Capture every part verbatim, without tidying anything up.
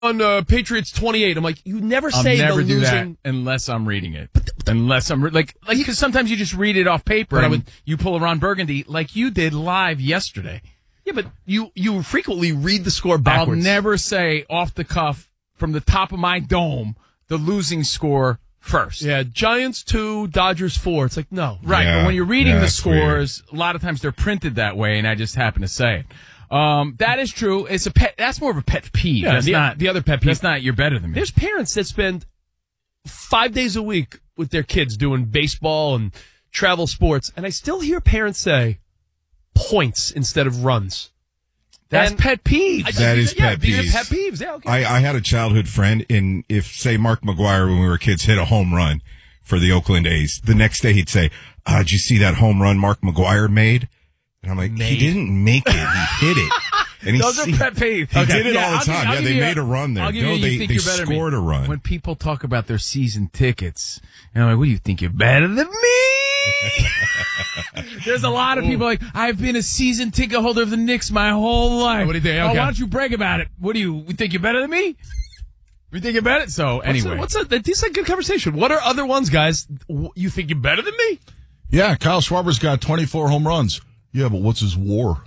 on uh, Patriots twenty-eight. I'm like, you never say I'll never the do losing. that unless I'm reading it. Unless I'm re- like, like because sometimes you just read it off paper But I and would- you pull a Ron Burgundy like you did live yesterday. Yeah, but you, you frequently read the score backwards. I'll never say off the cuff from the top of my dome the losing score first. Yeah, Giants two, Dodgers four. It's like, no. Right, Yeah, but when you're reading yeah, the that's scores, a lot of times they're printed that way, and I just happen to say it. Um, that is true. It's a pet. That's more of a pet peeve. Yeah, that's the, not the other pet peeve. That's not you're better than me. There's parents that spend five days a week with their kids doing baseball and travel sports, and I still hear parents say points instead of runs. That's And pet peeve. I- That is yeah, pet these are peeves. pet peeves. Yeah, okay. I, I had a childhood friend, and if, say, Mark McGuire, when we were kids, hit a home run for the Oakland A's, the next day he'd say, uh, did you see that home run Mark McGuire made? And I'm like, he didn't make it. He hit it. And he, Those are he- pet peeves. He did it Yeah, all the I'll give- time. I'll Yeah, give they you made a run there. I'll give No, you, you they, think they you're better than me. scored a run. When people talk about their season tickets, and I'm like, what do you think, you're better than me? There's a lot of people like, I've been a season ticket holder of the Knicks my whole life. What do you think? Oh, Okay. why don't you brag about it? What do you, you think you're better than me? You think you're better? So anyway. What's a, what's a, this is a good conversation. What are other ones, guys? W- You think you're better than me? Yeah, Kyle Schwarber's got twenty-four home runs. Yeah, but what's his war?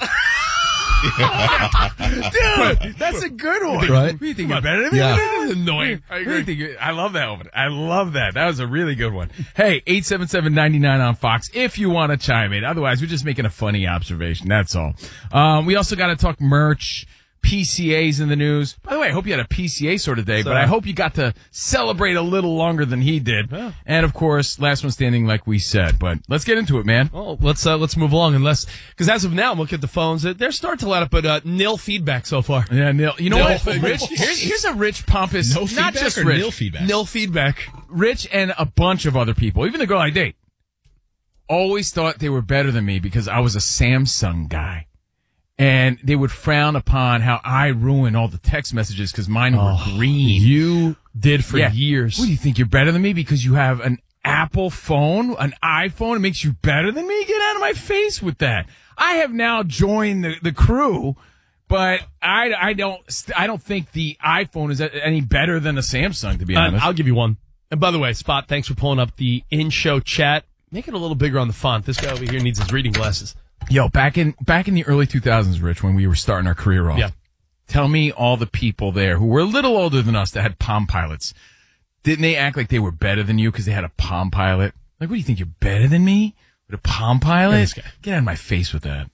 Dude, that's a good one. Right? What do you think you're better than me? Yeah. That's annoying. I agree. I love that one. I love that. That was a really good one. Hey, eight seven seven, nine nine on Fox if you want to chime in. Otherwise, we're just making a funny observation. That's all. Um, we also got to talk merch. P C As in the news. By the way, I hope you had a P C A sort of day, So- but I hope you got to celebrate a little longer than he did. Yeah. And of course, last one standing like we said. But let's get into it, man. Well, let's uh, let's move along. Unless, because as of now, I'm looking at the phones. They're starting to let up, but uh, nil feedback so far. Yeah, Neil. You know Nil what? feedback. Rich, here's, here's a rich, pompous, No not feedback just or Rich. nil feedback? Nil feedback. Rich and a bunch of other people, even the girl I date, always thought they were better than me because I was a Samsung guy. And they would frown upon how I ruin all the text messages because mine were green. You did for Yeah. years. What do you think? You're better than me because you have an Apple phone, an iPhone? It makes you better than me? Get out of my face with that. I have now joined the, the crew, but I, I don't I don't think the iPhone is any better than a Samsung, to be Uh, honest. I'll give you one. And by the way, Spot, thanks for pulling up the in-show chat. Make it a little bigger on the font. This guy over here needs his reading glasses. Yo, back in back in the early two thousands, Rich, when we were starting our career off, Yeah. tell me all the people there who were a little older than us that had Palm Pilots. Didn't they act like they were better than you because they had a Palm Pilot? Like, what do you think? You're better than me with a Palm Pilot? this guy. Get out of my face with that.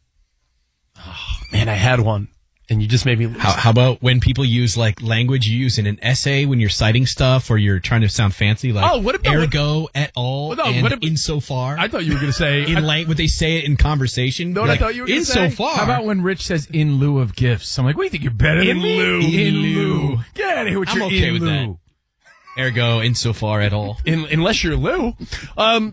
Man, I had one, and you just made me lose. How, how about when people use like language you use in an essay when you're citing stuff or you're trying to sound fancy, like Oh, what about- ergo, et al, Well, no, and what about- insofar? I thought you were going to say... in I- lang- would they say it in conversation? No, I Like, thought you were gonna say- insofar. How about when Rich says in lieu of gifts? I'm like, what do you think? You're better In than me? lieu. In In lieu. lieu. Get out of here with I'm your okay in with lieu. that. Ergo, insofar, et al. in, unless you're Lou. Um,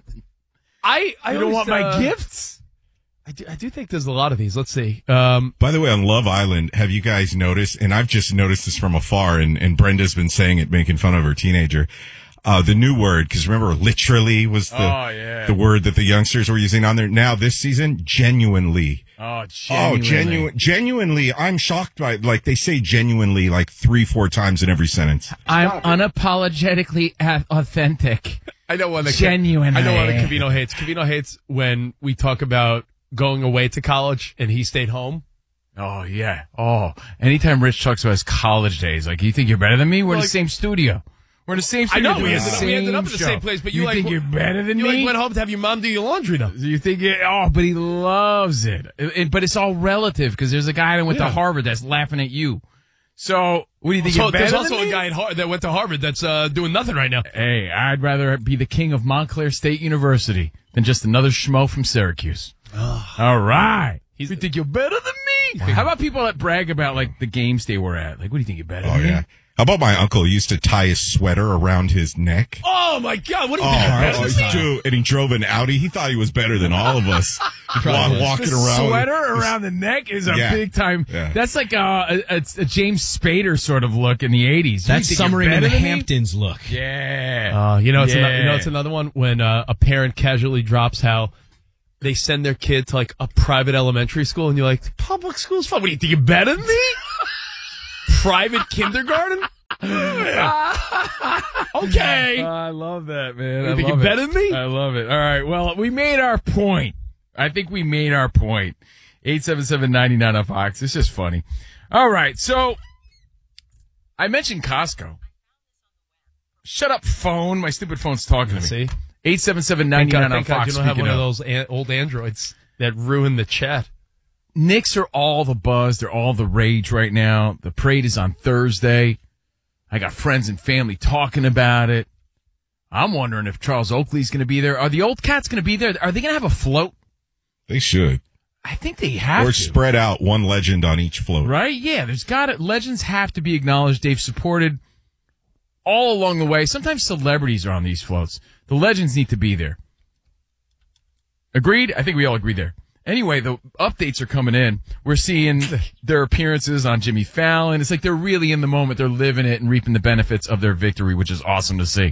I, I You don't always, want my uh, gifts? I do, I do think there's a lot of these. Let's see. Um, By the way, on Love Island, have you guys noticed, and I've just noticed this from afar, and, and Brenda's been saying it, making fun of her teenager, uh, the new word, because remember, literally was the, Oh, yeah. the word that the youngsters were using on there. Now, this season, genuinely. Oh, Oh, genuinely. genuine, genuinely, I'm shocked by, like, they say genuinely like three, four times in every sentence. I'm unapologetically a- authentic. I know one that Genuinely. I know one that Cavino hates. Cavino hates when we talk about going away to college and he stayed home. Oh, yeah. Oh, anytime Rich talks about his college days, like, you think you're better than me? We're in Like- the same studio. We're in the same I studio. know we doing ended, the up, we ended up in same the same show. place, but you, you like think you're better than you me? like went home to have your mom do your laundry now. You think it, oh, but he loves it. It- it- but it's all relative because there's a guy that went Yeah. to Harvard that's laughing at you. So, what do you think? So you're better there's than also me? a guy at Har- that went to Harvard that's uh, doing nothing right now. Hey, I'd rather be the king of Montclair State University than just another schmo from Syracuse. All right. You think you're better than me? How about people that brag about, like, the games they were at? Like, what do you think you're better Oh, than me? yeah. How about my uncle who used to tie his sweater around his neck? Oh my God! What do you Oh, think? you're better oh, than me? dude, and he drove an Audi. He thought he was better than all of us. Wa- was. walking The around. sweater around the neck is a Yeah. big time. Yeah. That's like a, a, a James Spader sort of look in the eighties. You That's think you're summering in better the than me? Hamptons look. Yeah. Uh, you know, it's Yeah. another, you know, it's another one when uh, a parent casually drops how they send their kid to like a private elementary school, and you're like, public school's fun. What do you think? You're better than me? Private kindergarten? Okay. Uh, I love that, man. You I think love you're it. better than me? I love it. All right. Well, we made our point. I think we made our point. eight seven seven, nine nine on Fox. It's just funny. All right. So I mentioned Costco. Shut up, phone. My stupid phone's talking to me. See? eight seven seven, nine nine on Thank God Fox. you don't have Speaking one of of. those an- old androids that ruin the chat. Knicks are all the buzz. They're all the rage right now. The parade is on Thursday. I got friends and family talking about it. I'm wondering if Charles Oakley's going to be there. Are the old cats going to be there? Are they going to have a float? They should. I think they have Or to. spread out one legend on each float. Right? Yeah, there's got it. Legends have to be acknowledged. They've supported all along the way. Sometimes celebrities are on these floats. The legends need to be there. Agreed? I think we all agree there. Anyway, the updates are coming in. We're seeing their appearances on Jimmy Fallon. It's like they're really in the moment. They're living it and reaping the benefits of their victory, which is awesome to see.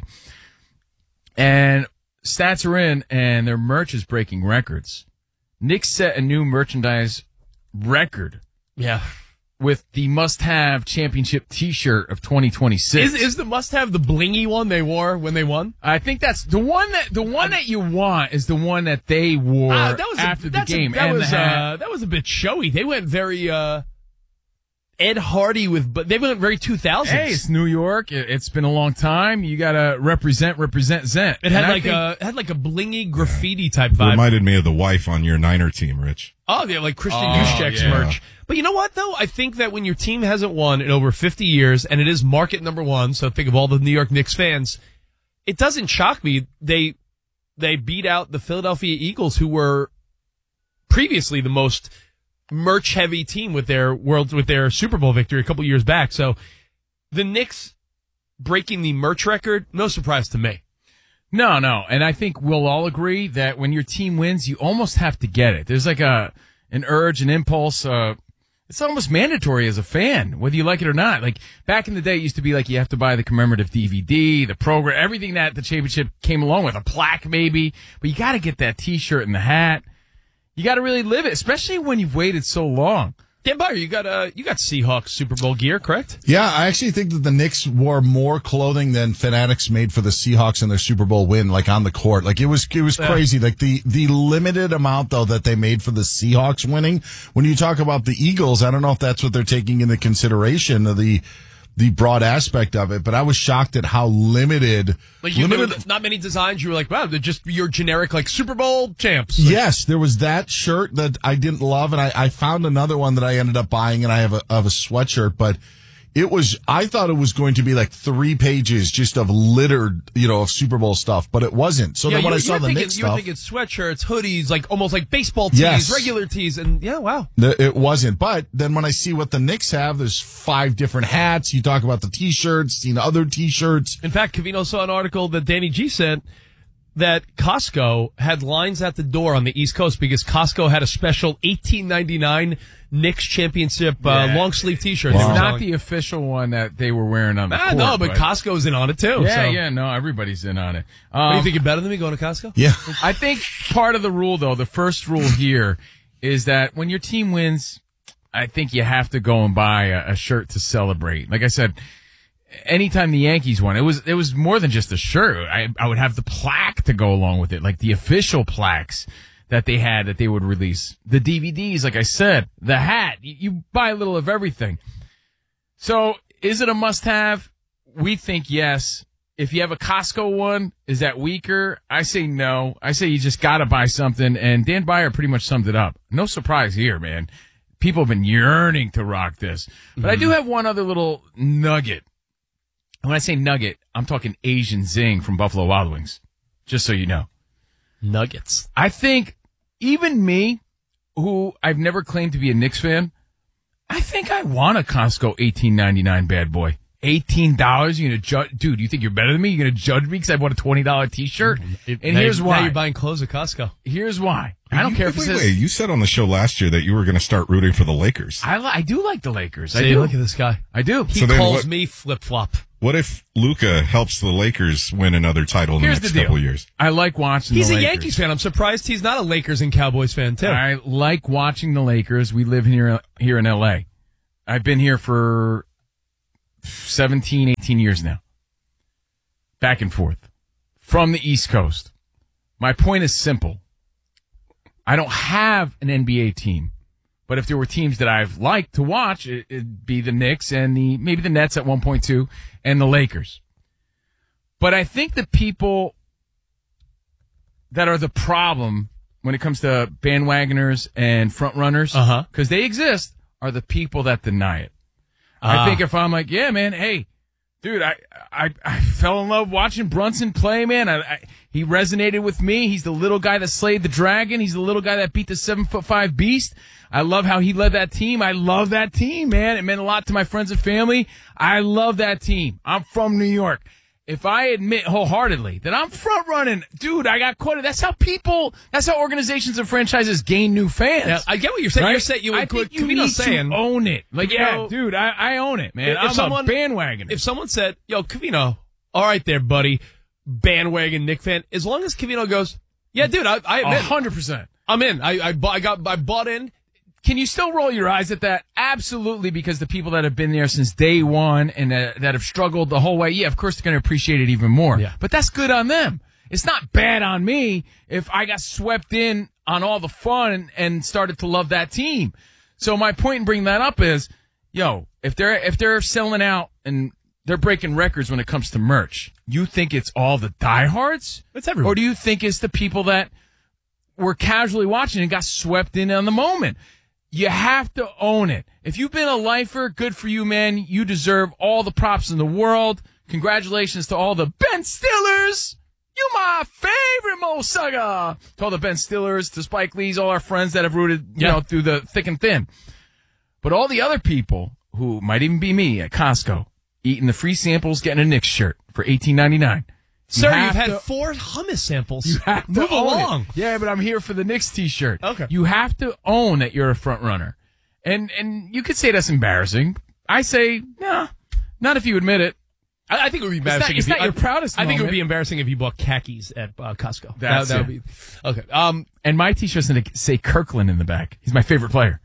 And stats are in, and their merch is breaking records. Knicks set a new merchandise record Yeah. with the must-have championship T-shirt of twenty twenty-six. Is is the must-have the blingy one they wore when they won? I think that's the one that the one that you want is the one that they wore Ah, that was a- after the that's a- game. that and was the hat. uh, that was a bit showy. They went very uh, Ed Hardy with, but they went very two thousands. Hey, it's New York. It, it's been a long time. You gotta represent, represent, Zent. It had And I like think- a it had like a blingy graffiti type vibe. Reminded me of the wife on your Niner team, Rich. Oh, yeah, like Christian Oh, Juszczyk's yeah. merch. But you know what, though? I think that when your team hasn't won in over fifty years, and it is market number one, so think of all the New York Knicks fans, it doesn't shock me. They they beat out the Philadelphia Eagles, who were previously the most merch-heavy team with their world with their Super Bowl victory a couple years back. So the Knicks breaking the merch record, no surprise to me. No, no. And I think we'll all agree that when your team wins, you almost have to get it. There's like a, an urge, an impulse, uh, it's almost mandatory as a fan, whether you like it or not. Like back in the day, it used to be like you have to buy the commemorative D V D, the program, everything that the championship came along with, a plaque maybe, but you got to get that T-shirt and the hat. You got to really live it, especially when you've waited so long. Dan Byer, you got uh, you got Seahawks Super Bowl gear, correct? Yeah, I actually think that the Knicks wore more clothing than Fanatics made for the Seahawks in their Super Bowl win, like on the court. Like it was, it was crazy. Like the, the limited amount though that they made for the Seahawks winning. When you talk about the Eagles, I don't know if that's what they're taking into consideration of the, the broad aspect of it, but I was shocked at how limited, Like you limited. there were not many designs. You were like, wow, they're just your generic like Super Bowl champs. Yes, there was that shirt that I didn't love, and I, I found another one that I ended up buying, and I have a of a sweatshirt, but it was, I thought it was going to be like three pages just of littered, you know, of Super Bowl stuff, but it wasn't. So Yeah, then when you, I saw you were the thinking, Knicks you were stuff, thinking sweatshirts, hoodies, like almost like baseball tees, Yes. regular tees, and yeah, wow. the, it wasn't. But then when I see what the Knicks have, there's five different hats. You talk about the T-shirts, seen other T-shirts. In fact, Cavino saw an article that Danny G sent that Costco had lines at the door on the East Coast because Costco had a special eighteen ninety-nine Knicks championship uh, Yeah. long sleeve T-shirt. It's they were not selling. the official one that they were wearing on the Ah, court. no, but Costco's in on it too. Yeah, so. yeah, no, everybody's in on it. What, Um, you think you're better than me going to Costco? Yeah. I think part of the rule, though, the first rule here is that when your team wins, I think you have to go and buy a, a shirt to celebrate. Like I said, anytime the Yankees won, it was it was more than just a shirt. I, I would have the plaque to go along with it, like the official plaques that they had that they would release. The D V Ds, like I said, the hat. You, you buy a little of everything. So is it a must-have? We think yes. If you have a Costco one, is that weaker? I say no. I say you just got to buy something. And Dan Byer pretty much summed it up. No surprise here, man. People have been yearning to rock this. But mm-hmm. I do have one other little nugget. When I say nugget, I'm talking Asian Zing from Buffalo Wild Wings. Just so you know. Nuggets. I think even me, who I've never claimed to be a Knicks fan, I think I want a Costco eighteen ninety-nine bad boy. eighteen dollars? You're gonna judge, dude, you think you're better than me? You're gonna judge me because I bought a twenty dollar t-shirt? It, and now, here's why. Now you're buying clothes at Costco. Here's why. I don't You- care if it wait, says. wait, you said on the show last year that you were going to start rooting for the Lakers. I, li- I do like the Lakers. I See, do. look at this guy. I do. He So then calls what- me flip-flop. What if Luka helps the Lakers win another title in Here's the next the deal. couple of years? I like watching He's the a Lakers. Yankees fan. I'm surprised he's not a Lakers and Cowboys fan, too. I like watching the Lakers. We live here here in L A. I've been here for seventeen, eighteen years now. Back and forth. From the East Coast. My point is simple. I don't have an N B A team. But if there were teams that I've liked to watch, it, it'd be the Knicks and the maybe the Nets at one point two and the Lakers. But I think the people that are the problem when it comes to bandwagoners and front runners, because Uh-huh. they exist, are the people that deny it. Ah. I think if I'm like, yeah, man, hey, dude, I I, I fell in love watching Brunson play, man. I, I, he resonated with me. He's the little guy that slayed the dragon. He's the little guy that beat the seven foot five beast. I love how he led that team. I love that team, man. It meant a lot to my friends and family. I love that team. I'm from New York. If I admit wholeheartedly that I'm front running, dude, I got quoted. That's how people, that's how organizations and franchises gain new fans. Yeah, I get what you're saying. Right? You're saying you I would think you Kavino's need saying to own it. Like, You yeah, know, dude, I, I own it, man. if I'm someone- a bandwagon. if someone said, "Yo, Cavino, all right there, buddy, bandwagon Knick fan," as long as Cavino goes, "Yeah, dude, I, I A admit, hundred percent. I'm in. I, I, bu- I got, I bought in." Can you still roll your eyes at that? Absolutely, because the people that have been there since day one and uh, that have struggled the whole way, yeah, of course they're going to appreciate it even more. Yeah. But that's good on them. It's not bad on me if I got swept in on all the fun and, and started to love that team. So my point in bringing that up is, yo, if they're if they're selling out and they're breaking records when it comes to merch, you think it's all the diehards? It's everyone. Or do you think it's the people that were casually watching and got swept in on the moment? You have to own it. If you've been a lifer, good for you, man. You deserve all the props in the world. Congratulations to all the Ben Stillers. You my favorite Mo Saga. To all the Ben Stillers, to Spike Lee's, all our friends that have rooted, you Yeah. know, through the thick and thin. But all the other people who might even be me at Costco, eating the free samples, getting a Knicks shirt for eighteen ninety-nine. Sir, have you've had to- four hummus samples. You have to Move own along. it. Yeah, but I'm here for the Knicks t-shirt. Okay. You have to own that you're a front runner. And and you could say that's embarrassing. I say, no, not if you admit it. I, I think it would be embarrassing. it's if not you, your I, proudest I think it would moment. be embarrassing if you bought khakis at uh, Costco. That's that, that it. would be okay. Um, And my t-shirt's going to say Kirkland in the back. He's my favorite player.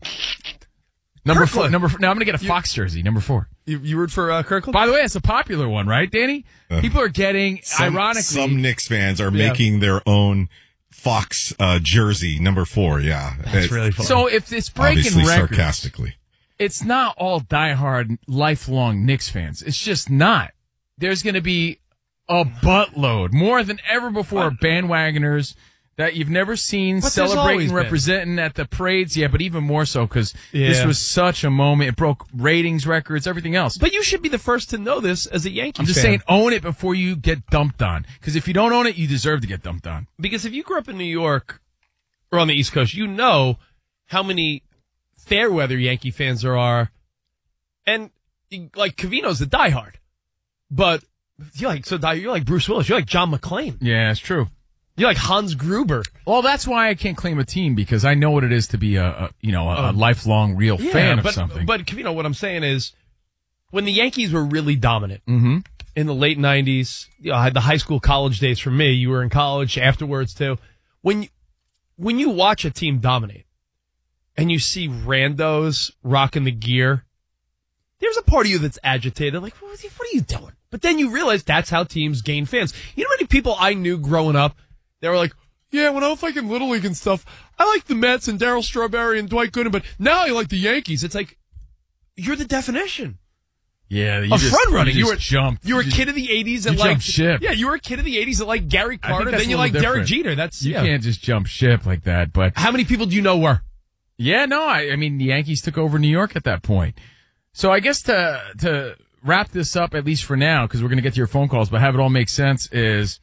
Number four. Kirkland. Number four. Now I'm going to get a Fox jersey. Number four. you, you root for uh, Kirkland? By the way, it's a popular one, right, Danny? People are getting, Some, ironically. some Knicks fans are Yeah. making their own Fox uh, jersey number four. Yeah, That's It- really funny. So if it's breaking obviously records, sarcastically. it's not all diehard, lifelong Knicks fans. It's just not. There's going to be a buttload, more than ever before, of bandwagoners that you've never seen But there's always celebrating, been. representing at the parades. Yeah, but even more so because this Yeah. was such a moment. It broke ratings records, everything else. But you should be the first to know this as a Yankees I'm just fan. saying, own it before you get dumped on. Because if you don't own it, you deserve to get dumped on. Because if you grew up in New York or on the East Coast, you know how many fair weather Yankee fans there are. And like Cavino's a diehard. But you're like so die, you're like Bruce Willis, you're like John McClane. Yeah, it's true. You're like Hans Gruber. Well, that's why I can't claim a team because I know what it is to be a, a you know a, a lifelong real fan of but, something. But Cavino, what I'm saying is when the Yankees were really dominant mm-hmm. in the late nineties, you know, I had the high school college days for me. You were in college afterwards too. When you, when you watch a team dominate and you see randos rocking the gear, there's a part of you that's agitated, like, what are you doing? But then you realize that's how teams gain fans. You know how many people I knew growing up that were like, yeah, when I was like in Little League and stuff, I liked the Mets and Darryl Strawberry and Dwight Gooden, but now I like the Yankees. It's like, you're the definition Yeah, you of just, front running. You, You, just were jumped. You were a just- kid of the eighties that you like jumped ship. Yeah, you were a kid of the eighties that like Gary I think Carter. that's Then you a like little Derek different. Jeter. That's You yeah. can't just jump ship like that. But How many people do you know were? yeah, no, I, I mean the Yankees took over New York at that point. So I guess to to wrap this up at least for now, because we're gonna get to your phone calls, but have it all make sense is,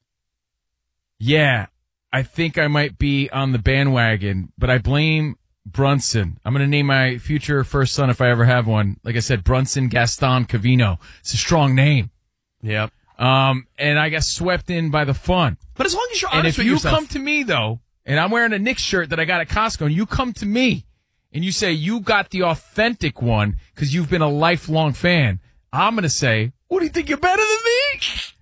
yeah, I think I might be on the bandwagon, but I blame Brunson. I'm going to name my future first son if I ever have one. Like I said, Brunson Gaston Cavino. It's a strong name. Yep. Um, and I got swept in by the fun. But as long as you're And honest if with you yourself, come to me, though, and I'm wearing a Knicks shirt that I got at Costco, and you come to me and you say you got the authentic one because you've been a lifelong fan, I'm going to say, what do you think, you're better than me?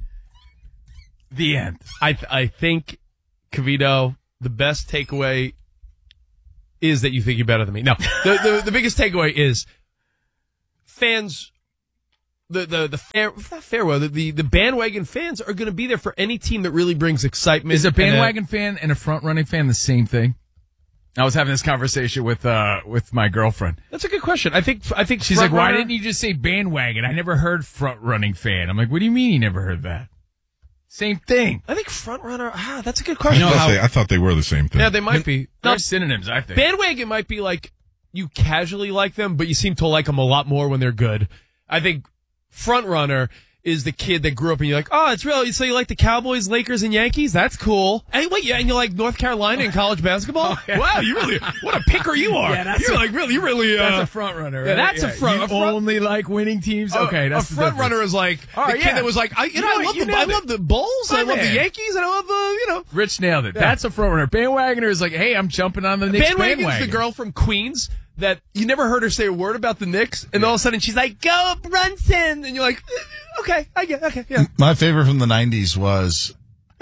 The end. I th- I think Cavito, the best takeaway is that you think you're better than me. No, the, the the biggest takeaway is fans the the the fair not fair weather the the bandwagon fans are going to be there for any team that really brings excitement. Is a bandwagon fan and a front running fan the same thing? I was having this conversation with uh with my girlfriend. That's a good question. I think I think she's like, why runner, didn't you just say bandwagon? I never heard front running fan. I'm like, what do you mean you never heard that? Same thing. I think front runner. Ah, that's a good question. I, thought they, I thought they were the same thing. Yeah, they might be. They're synonyms, I think. Bandwagon might be like you casually like them, but you seem to like them a lot more when they're good. I think front runner is the kid that grew up and you're like, oh, it's real. So you like the Cowboys, Lakers, and Yankees? That's cool. Hey, wait, yeah, and you like North Carolina in college basketball? Oh, yeah. Wow, you really, what a picker you are. Yeah, that's you're a, like, really, you really, uh, that's a front runner, right? Yeah, that's yeah. a front. You a front, only like winning teams? Okay, that's a front runner is like oh, the yeah. kid that was like, I, you, you know, know, I love, the, I love the Bulls, I love man. the Yankees, and I love the, you know. Rich nailed it. Yeah. That's a front runner. Bandwagoner is like, hey, I'm jumping on the Knicks bandwagon. Bandwagon's the girl from Queens that you never heard her say a word about the Knicks, and yeah. all of a sudden she's like, go Brunson, and you're like, okay, I get, okay, yeah. My favorite from the nineties was,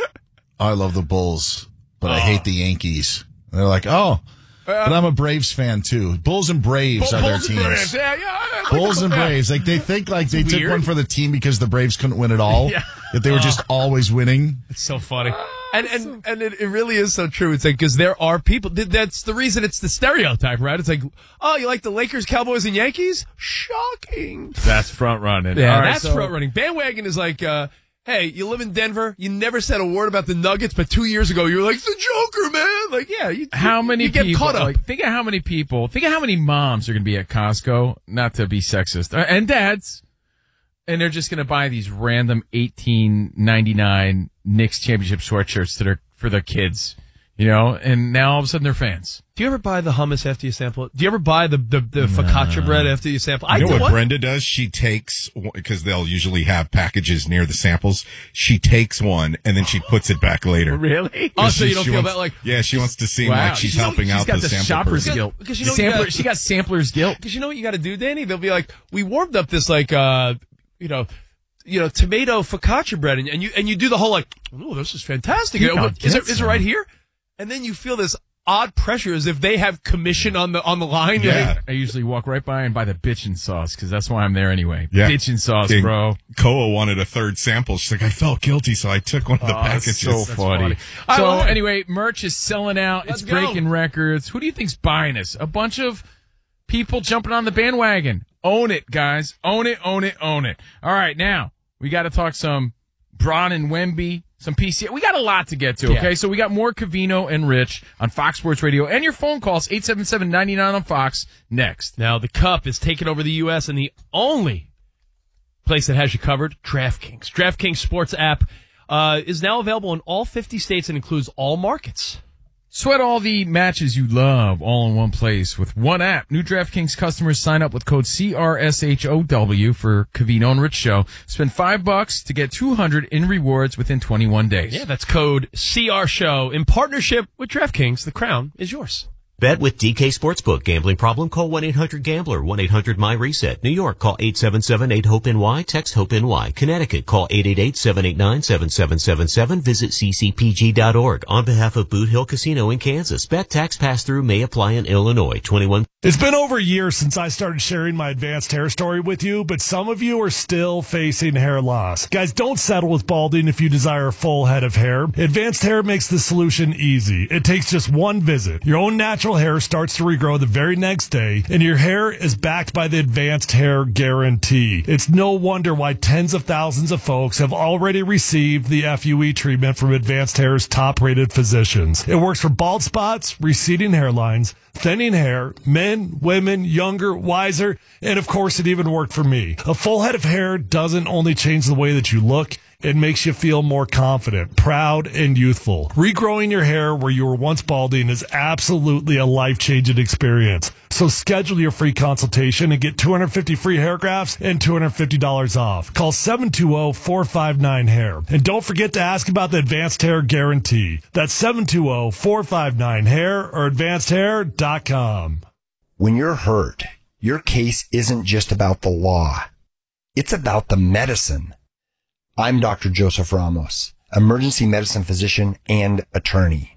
I love the Bulls, but oh. I hate the Yankees. And they're like, oh, uh, but I'm a Braves fan too. Bulls and Braves Bull, are their Bulls teams. And Braves. Yeah, yeah, like Bulls and Braves, like they think like it's they weird. took one for the team because the Braves couldn't win at all. Yeah. That they were just always winning. It's so funny. And and and it, it really is so true. It's like, because there are people, that's the reason it's the stereotype, right? It's like, oh, you like the Lakers, Cowboys, and Yankees? Shocking. That's front running. Yeah, right, that's so. front running. Bandwagon is like, uh, hey, you live in Denver, you never said a word about the Nuggets, but two years ago you were like, it's the Joker, man. Like, yeah, you, how many you get people, caught up. Like, think of how many people, think of how many moms are going to be at Costco, not to be sexist, uh, and dads, and they're just going to buy these random eighteen ninety-nine Knicks championship sweatshirts that are for their kids, you know, and now all of a sudden they're fans. Do you ever buy the hummus after you sample it? Do you ever buy the, the, the focaccia bread after you sample it? You I know do what Brenda does? She takes, because they'll usually have packages near the samples, she takes one and then she puts it back later. Really? Oh, so she, you don't feel wants, that like... Yeah, she wants to seem wow. like she's, she's helping she's out got the, the sample shopper's person. guilt. Because you know Sampler, got, she got sampler's guilt. Because you know what you got to do, Danny? They'll be like, we warmed up this, like, uh, you know... You know, tomato focaccia bread, and, and you and you do the whole like, oh, this is fantastic. Is it is it right here? And then you feel this odd pressure as if they have commission on the on the line. Yeah, I usually walk right by and buy the bitchin' sauce because that's why I'm there anyway. Yeah. Bitchin' sauce, and bro. Koa wanted a third sample. She's like, I felt guilty, so I took one of the oh, packages. So that's funny. funny. So anyway, merch is selling out. Let's it's go. breaking records. Who do you think's buying this? A bunch of people jumping on the bandwagon. Own it, guys. Own it. Own it. Own it. All right, now. We got to talk some Braun and Wemby, some P C. We got a lot to get to, okay? Yeah. So we got more Covino and Rich on Fox Sports Radio and your phone calls, eight seven seven, nine nine on Fox, next. Now, the Cup is taking over the U S and the only place that has you covered, DraftKings. DraftKings Sports app uh, is now available in all fifty states and includes all markets. Sweat all the matches you love all in one place with one app. New DraftKings customers sign up with code C R S H O W for Covino and Rich Show. Spend five bucks to get two hundred in rewards within twenty-one days. Yeah, that's code C R Show in partnership with DraftKings. The crown is yours. Bet with D K Sportsbook. Gambling problem? Call one eight hundred gambler, one eight hundred my reset. New York, call eight seven seven, eight hope N Y, text HOPE-NY. Connecticut, call eight eight eight, seven eight nine, seven seven seven seven. Visit c c p g dot org. On behalf of Boot Hill Casino in Kansas, bet tax pass-through may apply in Illinois. twenty-one. It's been over a year since I started sharing my advanced hair story with you, but some of you are still facing hair loss. Guys, don't settle with balding if you desire a full head of hair. Advanced Hair makes the solution easy. It takes just one visit. Your own natural hair starts to regrow the very next day, and your hair is backed by the Advanced Hair Guarantee. It's no wonder why tens of thousands of folks have already received the F U E treatment from Advanced Hair's top-rated physicians. It works for bald spots, receding hairlines, thinning hair, men, women, younger, wiser, and of course it even worked for me. A full head of hair doesn't only change the way that you look, it makes you feel more confident, proud, and youthful. Regrowing your hair where you were once balding is absolutely a life-changing experience. So schedule your free consultation and get two hundred fifty free hair grafts and two hundred fifty dollars off. Call seven two zero, four five nine, hair. And don't forget to ask about the Advanced Hair Guarantee. That's seven two zero, four five nine, hair or advanced hair dot com. When you're hurt, your case isn't just about the law. It's about the medicine. I'm Doctor Joseph Ramos, emergency medicine physician and attorney.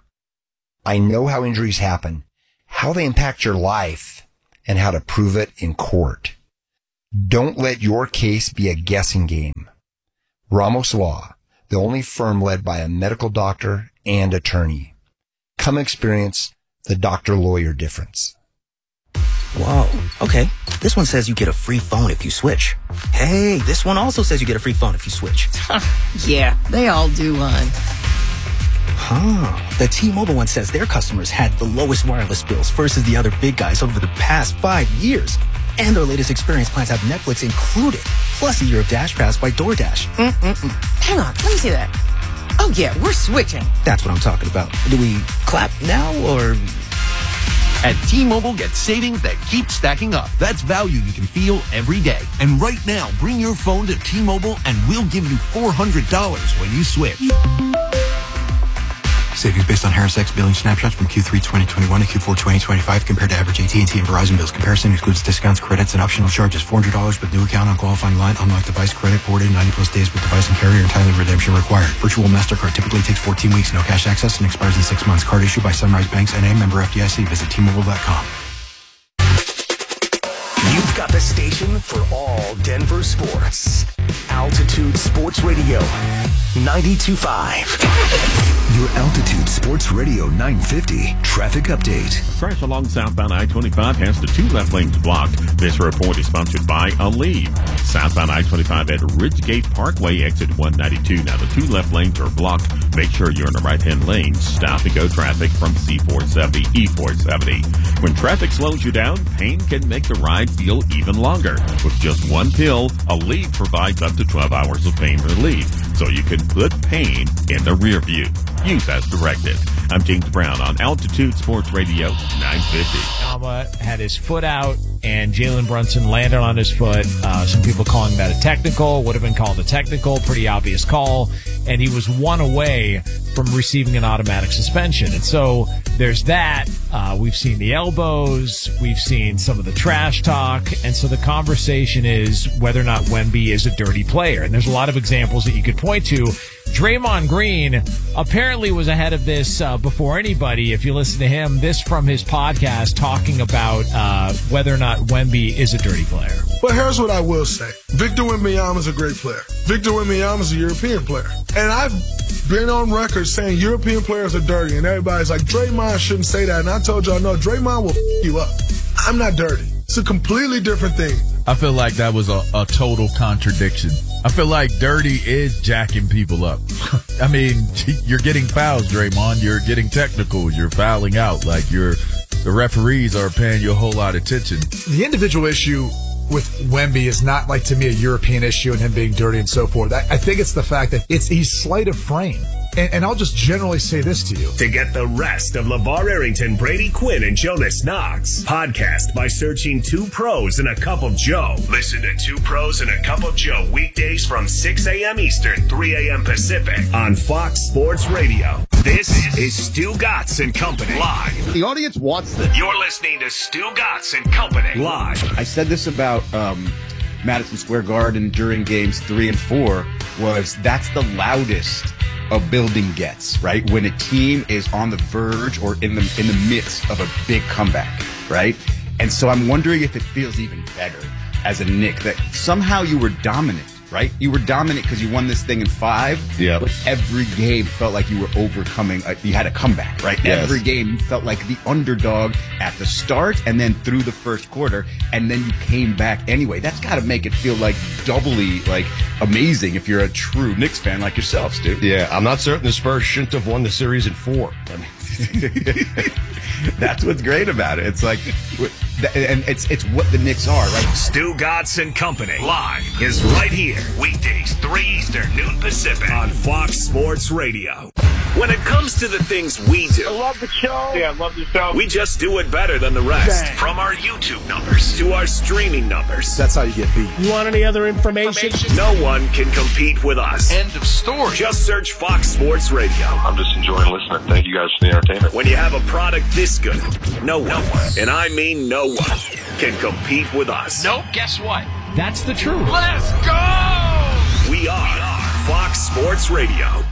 I know how injuries happen, how they impact your life, and how to prove it in court. Don't let your case be a guessing game. Ramos Law, the only firm led by a medical doctor and attorney. Come experience the doctor-lawyer difference. Whoa, okay. This one says you get a free phone if you switch. Hey, this one also says you get a free phone if you switch. Yeah, they all do, hon. Huh. The T-Mobile one says their customers had the lowest wireless bills versus the other big guys over the past five years. And their latest experience plans have Netflix included, plus a year of Dash Pass by DoorDash. Mm-mm-mm. Hang on, let me see that. Oh, yeah, we're switching. That's what I'm talking about. Do we clap now, or... At T-Mobile, get savings that keep stacking up. That's value you can feel every day. And right now, bring your phone to T-Mobile and we'll give you four hundred dollars when you switch. Savings based on Harris X billing snapshots from Q three twenty twenty-one to Q four twenty twenty-five compared to average A T and T and Verizon bills. Comparison excludes discounts, credits, and optional charges. four hundred dollars with new account on qualifying line. Unlock device credit ported ninety plus days with device and carrier and timely redemption required. Virtual MasterCard typically takes fourteen weeks. No cash access and expires in six months. Card issued by Sunrise Banks N A, member F D I C. Visit T Mobile dot com. You've got the station for all Denver sports. Altitude Sports Radio, ninety-two point five. Your Altitude Sports Radio nine fifty traffic update. Crash along southbound I twenty-five has the two left lanes blocked. This report is sponsored by Aleve. Southbound I twenty-five at Ridgegate Parkway, exit one ninety-two. Now the two left lanes are blocked. Make sure you're in the right-hand lane. Stop and go traffic from C four seventy, E four seventy. When traffic slows you down, pain can make the ride feel even longer. With just one pill, Aleve provides up to twelve hours of pain relief, so you can put pain in the rear view. Use as directed. I'm James Brown on Altitude Sports Radio nine fifty. Alma had his foot out, and Jalen Brunson landed on his foot. Uh, some people calling that a technical. Would have been called a technical. Pretty obvious call. And he was one away from receiving an automatic suspension. And so there's that. Uh, we've seen the elbows. We've seen some of the trash talk. And so the conversation is whether or not Wemby is a dirty player. And there's a lot of examples that you could point to. Draymond Green apparently was ahead of this uh, before anybody. If you listen to him, this from his podcast talking about uh, whether or not Wemby is a dirty player. But here's what I will say. Victor Wembanyama is a great player. Victor Wembanyama is a European player. And I've been on record saying European players are dirty, and everybody's like, Draymond shouldn't say that. And I told y'all, no, Draymond will f*** you up. I'm not dirty. It's a completely different thing. I feel like that was a, a total contradiction. I feel like dirty is jacking people up. I mean, you're getting fouls, Draymond. You're getting technicals. You're fouling out. Like you're, the referees are paying you a whole lot of attention. The individual issue with Wemby is not like, to me, a European issue and him being dirty and so forth. I, I think it's the fact that it's he's slight of frame. And, and I'll just generally say this to you. To get the rest of LeVar Arrington, Brady Quinn, and Jonas Knox, podcast by searching Two Pros and a Cup of Joe. Listen to Two Pros and a Cup of Joe weekdays from six a.m. Eastern, three a.m. Pacific on Fox Sports Radio. This is Stu Gatz and Company live. The audience wants this. You're listening to Stu Gatz and Company live. I said this about um, Madison Square Garden during games three and four was that's the loudest a building gets, right? When a team is on the verge or in the in the midst of a big comeback, right? And so I'm wondering if it feels even better as a Knick that somehow you were dominant, right? You were dominant because you won this thing in five. Yeah. But every game felt like you were overcoming. A, you had a comeback, right? Yes. Every game you felt like the underdog at the start and then through the first quarter, and then you came back anyway. That's got to make it feel like doubly like amazing if you're a true Knicks fan like yourself, Stu. Yeah, I'm not certain the Spurs shouldn't have won the series in four. I mean, that's what's great about it. It's like, and it's it's what the Knicks are, right? Stu Gatz and Company live is right here, weekdays three Eastern, noon Pacific on Fox Sports Radio. When it comes to the things we do, I love the show. Yeah, I love the show. We just do it better than the rest. Dang. From our YouTube numbers to our streaming numbers. That's how you get beat. You want any other information? information? No one can compete with us. End of story. Just search Fox Sports Radio. I'm just enjoying listening. Thank you guys for the entertainment. When you have a product this good, no one, no one, and I mean no one, can compete with us. Nope, guess what? That's the truth. Let's go! We are, we are Fox Sports Radio.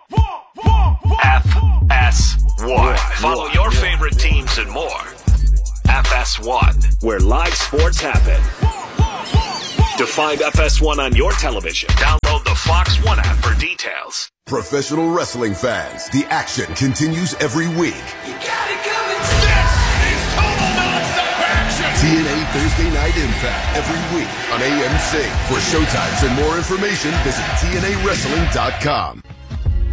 F S one. Follow your favorite teams and more. F S one, where live sports happen. To find F S one on your television, download the Fox One app for details. Professional wrestling fans, the action continues every week. You got it coming. This is total nonstop action. T N A Thursday Night Impact every week on A M C. For showtimes and more information, visit T N A wrestling dot com.